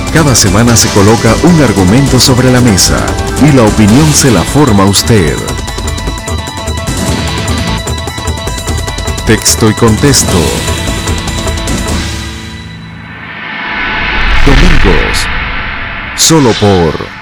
Cada semana se coloca un argumento sobre la mesa y la opinión se la forma usted. Texto y contexto. Domingos, solo por